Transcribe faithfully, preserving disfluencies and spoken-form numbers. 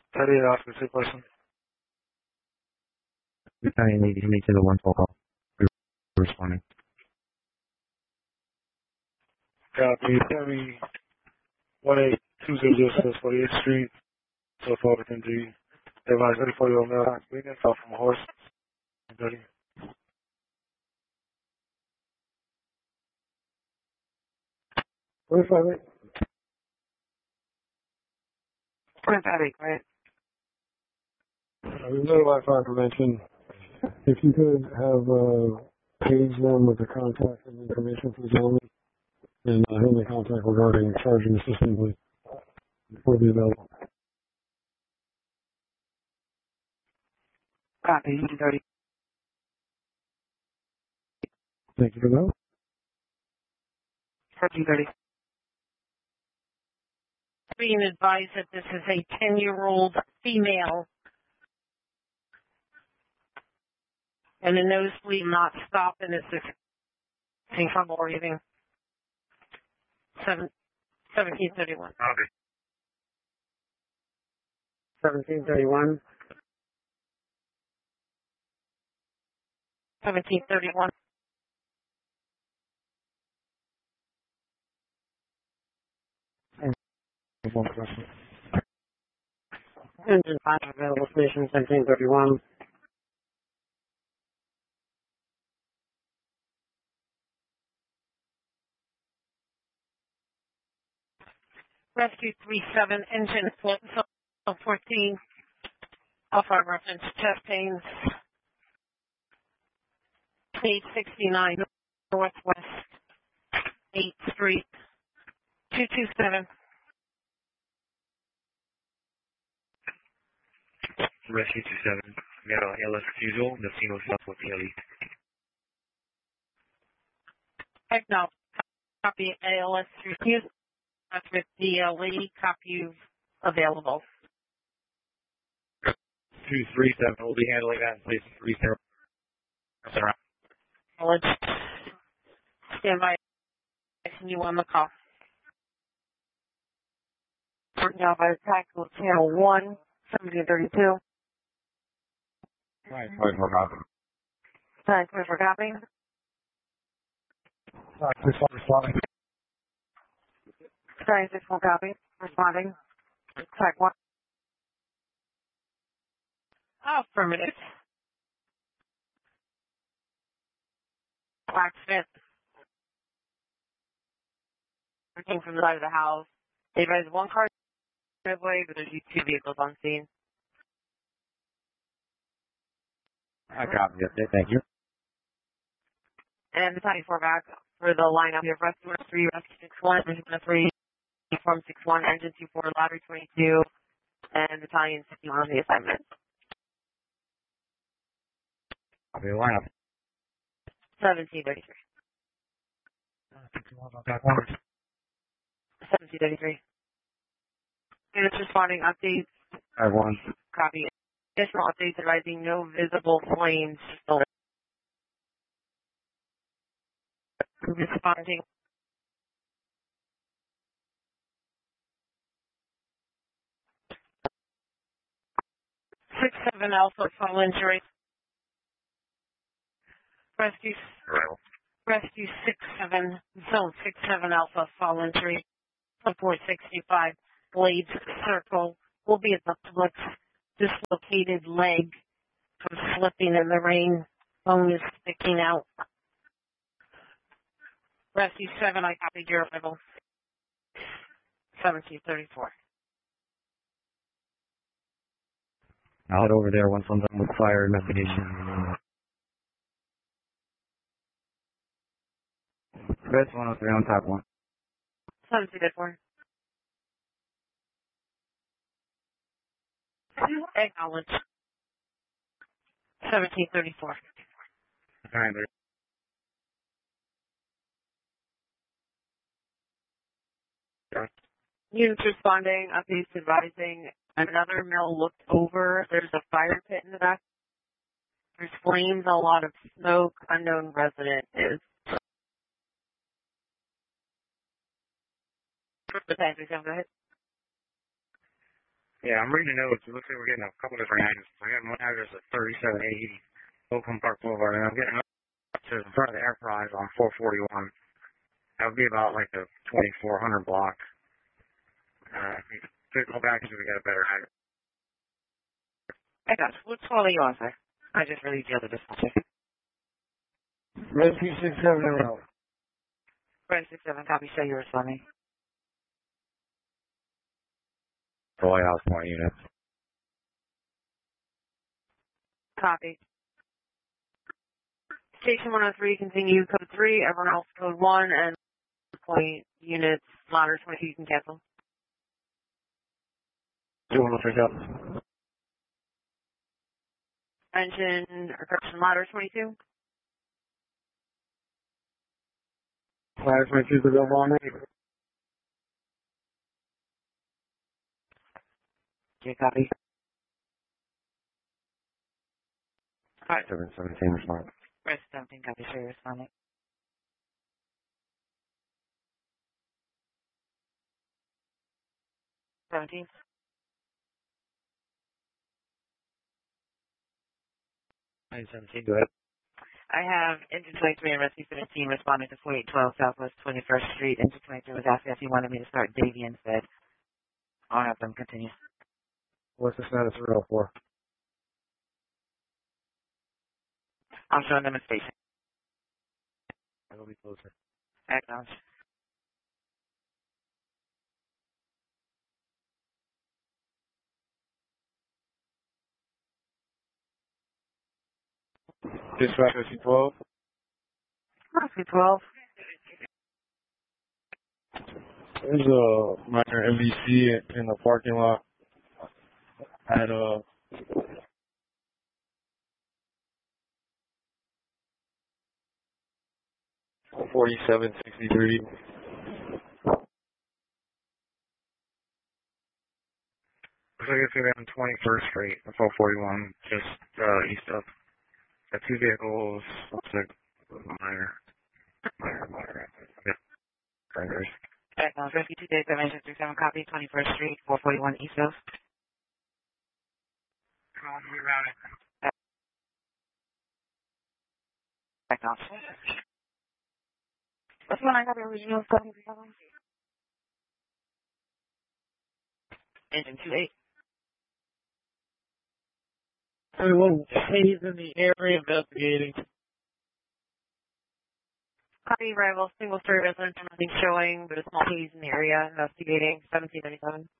thirty-eight Oscar, two person. Battalion eighty, make to the one phone call. We're responding. Copy, Terry, one eight two zero zero six, forty-eighth Street, so far within G. Advise thirty-four-year-old male, contact fell from a horse. thirty. twenty-five eight. twenty-five eight, right? Uh, we notify fire prevention. If you could have uh, page them with the contact and information for the gentleman, and uh, him the contact regarding charging the system, please, before the available. Copy, thirty. Thank you for that. thirteen thirty. Being advised that this is a ten-year-old female and the nosebleed not stop and it's in trouble or anything. Seven, seventeen thirty-one. Copy. seventeen thirty-one. seventeen thirty-one. One question. Engine five available station seventeen thirty-one. Rescue three seven, engine fourteen, Alpha reference chest pains, eight sixty-nine Northwest eighth Street, two two seven. Rescue two seven, Mero A L S refusal, Nocino Southwest P L E. No, copy A L S refusal. That's with D L E, copy available. two three seven, we'll be handling that, please. three zero. Knowledge. Stand by. You on the call. Now by tactical channel one, seventeen thirty-two. Right, sorry for copy. Time for copy. Alright, please start responding. Sorry, six one copy. Responding. Track one. Affirmative. Accident. Came from the side of the house. They raised one car driveway, but there's two vehicles on scene. I copy it, thank you. And the twenty-four back for the lineup here. Rescue three, Rescue six one, Rescue three, Form six one, Engine two four, Lottery twenty-two, and Battalion sixty-one on the assignment. Copy the lineup. seventeen thirty-three. seventeen thirty-three. And it's responding updates. I have one. Copy. Additional updates advising no visible flames. Responding. Six seven Alpha fall injury. Rescue. Rescue six seven Zone six seven Alpha fall injury. four sixty-five Blades Circle will be at the public's dislocated leg from slipping in the rain. Bone is sticking out. Rescue seven, I copied your arrival. seventeen thirty-four. I'll head over there once I'm done with fire investigation. Red one oh three on top one. seventeen thirty-four. Acknowledge. seventeen thirty-four. All right, Units responding, updates advising another mill looked over. There's a fire pit in the back. There's flames, a lot of smoke. Unknown resident is. Go ahead. Yeah, I'm reading the notes. It looks like we're getting a couple different addresses. I got one address at thirty-seven eighty Oakland Park Boulevard, and I'm getting up to in front of the Enterprise on four forty-one. That would be about like a twenty-four hundred block. Uh, if we go back until we get a better address. I got you. What's calling you on, sir? I just released the other dispatcher. Rescue six seven en route. Red six seven, copy. Show you responding. Roy House Point units. Copy. Station one oh three, continue code three, everyone else code one, and point units, ladder twenty-two, you can cancel. two one oh three, up. Engine, or correction, ladder twenty-two. Ladder twenty-two, the double on eight. Okay, copy. Alright. seven seventeen response. Red seventeen, copy. Show you responding. seventeen. nine seventeen, go ahead. I have engine twenty-three and rescue fifteen responding to forty-eight twelve Southwest twenty-first Street. Engine twenty-three was asking if he wanted me to start Davy instead. I'll have them continue. What's the status of row four? I'm showing them a station. It'll be closer. Acknowledge. Dispatch rescue twelve. Rescue twelve. There's a minor M V C in the parking lot at uh forty-seven sixty-three. Looks like it's going to be on twenty-first Street, four forty-one, just uh, east of. Got two vehicles, looks like minor, minor, minor, yeah, strangers. Acknowledge. Rescue two days, dimension three seven, copy. twenty-first Street, four forty-one East Coast. Come on, rerouting. Acknowledge. What's going on? I got the original seven seven. Engine two eight. Everyone, he's in the area investigating. Copy, arrival, single story residential, nothing showing, but a small haze in the area, investigating, seventeen ninety-seven.